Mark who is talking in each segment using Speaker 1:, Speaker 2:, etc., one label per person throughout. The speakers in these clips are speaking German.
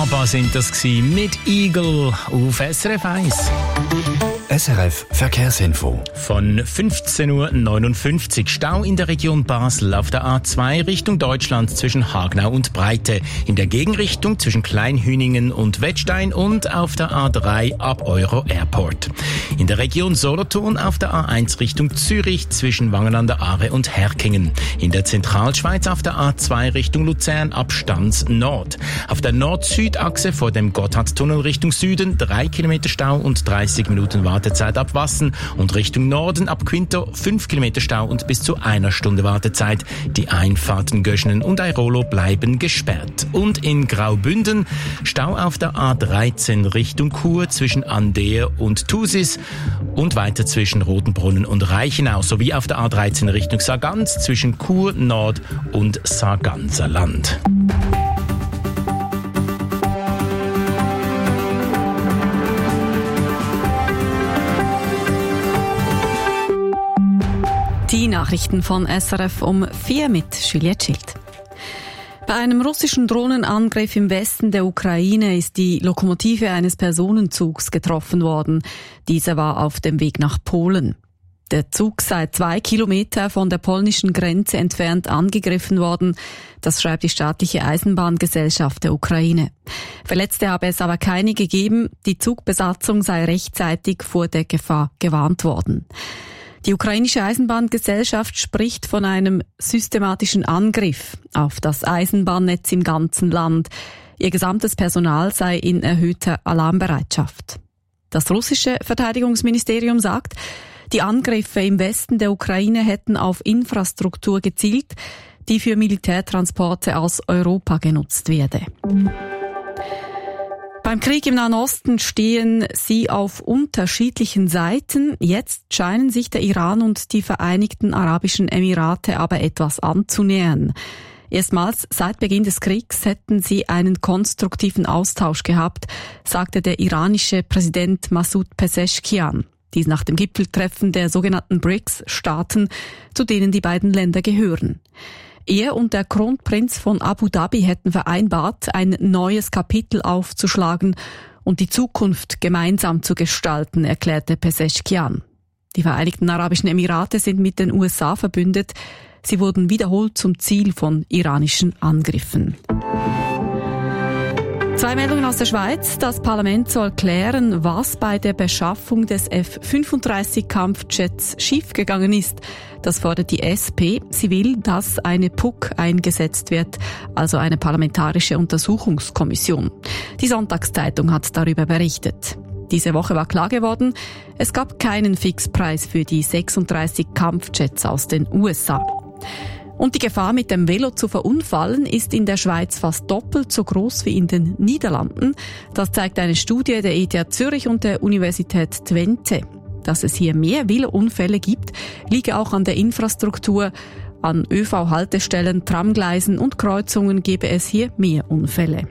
Speaker 1: ABBA sind das gewesen, mit Eagle auf SRF 1.
Speaker 2: SRF Verkehrsinfo.
Speaker 1: Von 15.59 Uhr Stau in der Region Basel auf der A2 Richtung Deutschland zwischen Hagenau und Breite. In der Gegenrichtung zwischen Kleinhüningen und Wettstein und auf der A3 ab Euro Airport. In der Region Solothurn auf der A1 Richtung Zürich zwischen Wangen an der Aare und Herkingen. In der Zentralschweiz auf der A2 Richtung Luzern ab Stans Nord. Auf der Nord-Süd-Achse vor dem Gotthardtunnel Richtung Süden 3 Kilometer Stau und 30 Minuten Wartezeit ab Wassen und Richtung Norden ab Quinto 5 Kilometer Stau und bis zu 1 Stunde Wartezeit. Die Einfahrten Göschenen und Airolo bleiben gesperrt. Und in Graubünden Stau auf der A13 Richtung Chur zwischen Andeer und Thusis und weiter zwischen Rotenbrunnen und Reichenau sowie auf der A13 Richtung Sargans zwischen Chur Nord und Sarganserland.
Speaker 3: Die Nachrichten von SRF um 4 mit Juliette Schild. Bei einem russischen Drohnenangriff im Westen der Ukraine ist die Lokomotive eines Personenzugs getroffen worden. Dieser war auf dem Weg nach Polen. Der Zug sei 2 Kilometer von der polnischen Grenze entfernt angegriffen worden. Das schreibt die staatliche Eisenbahngesellschaft der Ukraine. Verletzte habe es aber keine gegeben. Die Zugbesatzung sei rechtzeitig vor der Gefahr gewarnt worden. Die ukrainische Eisenbahngesellschaft spricht von einem systematischen Angriff auf das Eisenbahnnetz im ganzen Land. Ihr gesamtes Personal sei in erhöhter Alarmbereitschaft. Das russische Verteidigungsministerium sagt, die Angriffe im Westen der Ukraine hätten auf Infrastruktur gezielt, die für Militärtransporte aus Europa genutzt werde. Beim Krieg im Nahen Osten stehen sie auf unterschiedlichen Seiten. Jetzt scheinen sich der Iran und die Vereinigten Arabischen Emirate aber etwas anzunähern. Erstmals seit Beginn des Kriegs hätten sie einen konstruktiven Austausch gehabt, sagte der iranische Präsident Masoud Pezeshkian. Dies nach dem Gipfeltreffen der sogenannten BRICS-Staaten, zu denen die beiden Länder gehören. Er und der Kronprinz von Abu Dhabi hätten vereinbart, ein neues Kapitel aufzuschlagen und die Zukunft gemeinsam zu gestalten, erklärte Pezeshkian. Die Vereinigten Arabischen Emirate sind mit den USA verbündet. Sie wurden wiederholt zum Ziel von iranischen Angriffen. 2 Meldungen aus der Schweiz. Das Parlament soll klären, was bei der Beschaffung des F-35-Kampfjets schiefgegangen ist. Das fordert die SP. Sie will, dass eine PUC eingesetzt wird, also eine parlamentarische Untersuchungskommission. Die Sonntagszeitung hat darüber berichtet. Diese Woche war klar geworden, es gab keinen Fixpreis für die 36 Kampfjets aus den USA. Und die Gefahr, mit dem Velo zu verunfallen, ist in der Schweiz fast doppelt so groß wie in den Niederlanden. Das zeigt eine Studie der ETH Zürich und der Universität Twente. Dass es hier mehr Velounfälle gibt, liege auch an der Infrastruktur. An ÖV-Haltestellen, Tramgleisen und Kreuzungen gebe es hier mehr Unfälle.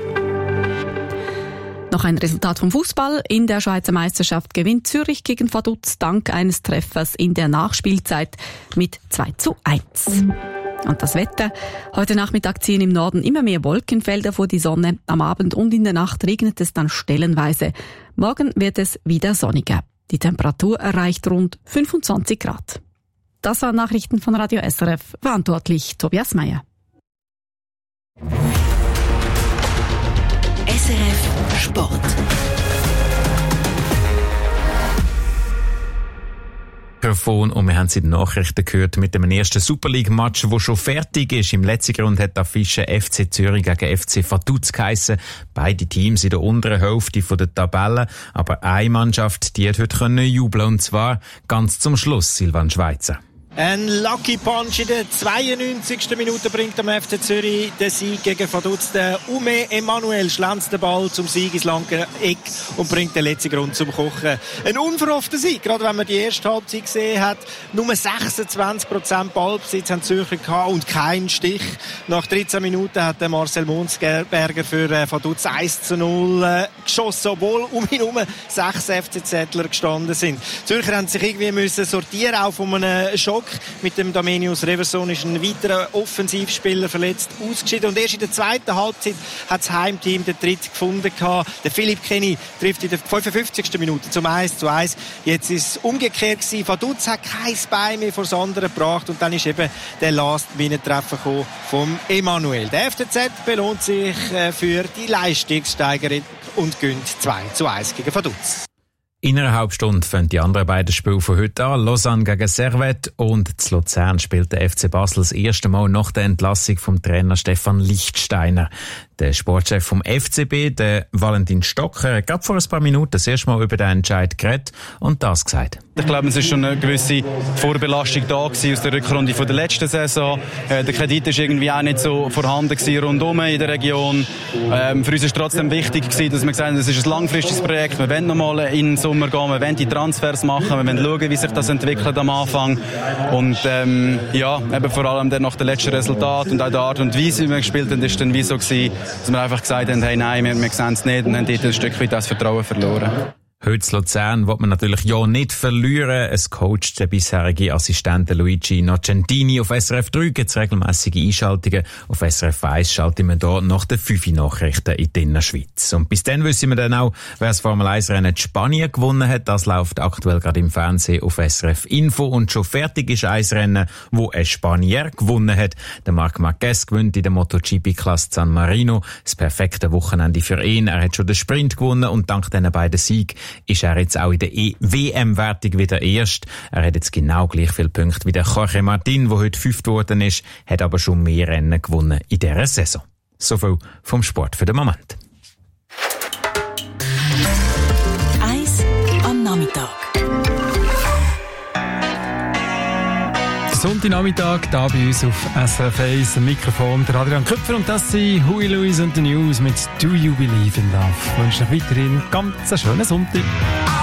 Speaker 3: Noch ein Resultat vom Fußball. In der Schweizer Meisterschaft gewinnt Zürich gegen Vaduz dank eines Treffers in der Nachspielzeit mit 2:1. Und das Wetter. Heute Nachmittag ziehen im Norden immer mehr Wolkenfelder vor die Sonne. Am Abend und in der Nacht regnet es dann stellenweise. Morgen wird es wieder sonniger. Die Temperatur erreicht rund 25 Grad. Das waren Nachrichten von Radio SRF. Verantwortlich Tobias Meyer.
Speaker 4: SRF Sport.
Speaker 5: Und wir haben es in den Nachrichten gehört mit dem ersten Super League-Match, der schon fertig ist. Im letzten Grund hat der Fische FC Zürich gegen FC Vaduz geheissen. Beide Teams in der unteren Hälfte der Tabelle. Aber eine Mannschaft, die hat heute jubeln können, und zwar ganz zum Schluss, Silvan Schweizer.
Speaker 6: Ein Lucky Punch in der 92. Minute bringt am FC Zürich den Sieg gegen Vaduz. Der Ume Emanuel schlänzt den Ball zum Sieg ins lange Eck und bringt den letzten Grund zum Kochen. Ein unverhoffter Sieg, gerade wenn man die erste Halbzeit gesehen hat. Nur 26% Ballbesitz haben die Zürcher gehabt und kein Stich. Nach 13 Minuten hat der Marcel Monsberger für Vaduz 1:0 geschossen, obwohl um ihn herum 6 FCZler gestanden sind. Die Zürcher haben sich irgendwie sortieren, auch von einem Show Schock. Mit dem Domenius Reverson ist ein weiterer Offensivspieler verletzt ausgeschieden. Und erst in der zweiten Halbzeit hat das Heimteam den Tritt gefunden gehabt. Der Philipp Kenny trifft in der 55. Minute zum 1:1. Jetzt ist es umgekehrt gewesen. Vaduz hat kein Bein mehr vor das andere gebracht. Und dann ist eben der Last-Minute-Treffer gekommen vom Emanuel. Der FCZ belohnt sich für die Leistungssteigerung und gönnt 2:1 gegen Vaduz.
Speaker 5: In einer halben Stunde fangen die anderen beiden Spiele von heute an. Lausanne gegen Servette und zu Luzern spielt der FC Basel das erste Mal nach der Entlassung vom Trainer Stefan Lichtsteiner. Der Sportchef vom FCB, der Valentin Stocker, hat gerade vor ein paar Minuten das erste Mal über den Entscheid geredet und das gesagt.
Speaker 4: Ich glaube, es ist schon eine gewisse Vorbelastung da gewesen aus der Rückrunde von der letzten Saison. Der Kredit ist irgendwie auch nicht so vorhanden gewesen rundum in der Region. Für uns ist es trotzdem wichtig gewesen, dass wir gesagt haben, das ist ein langfristiges Projekt. Wir wollen nochmal in den Sommer gehen, wir wollen die Transfers machen, wir wollen schauen, wie sich das entwickelt am Anfang. Und eben vor allem nach dem letzten Resultat und auch der Art und Weise, wie wir gespielt haben, ist dann wie so gewesen, dass wir einfach gesagt haben, hey, nein, wir sehen es nicht und haben dort ein Stück weit das Vertrauen verloren.
Speaker 5: Heute in Luzern will man natürlich ja nicht verlieren. Es coacht der bisherige Assistent Luigi Nocentini. Auf SRF 3 gibt es regelmässige Einschaltungen. Auf SRF 1 schalten wir hier nach den 5 Nachrichten in die Innerschweiz. Und bis dann wissen wir dann auch, wer das Formel-1-Rennen in Spanien gewonnen hat. Das läuft aktuell gerade im Fernsehen auf SRF Info. Und schon fertig ist ein Rennen, wo ein Spanier gewonnen hat. Der Marc Marquez gewinnt in der MotoGP-Klasse San Marino. Das perfekte Wochenende für ihn. Er hat schon den Sprint gewonnen und dank diesen beiden Siegen ist er jetzt auch in der WM-Wertung wieder erst. Er hat jetzt genau gleich viele Punkte wie der Jorge Martin, der heute 5. geworden ist, hat aber schon mehr Rennen gewonnen in dieser Saison. Soviel vom Sport für den Moment.
Speaker 7: Eis am Nachmittag.
Speaker 8: Sonntagnachmittag, hier bei uns auf SRF 1 am Mikrofon der Adrian Köpfer und das sind Huey Lewis und the News mit Do You Believe in Love. Ich wünsche euch weiterhin ganz einen schönen Sonntag.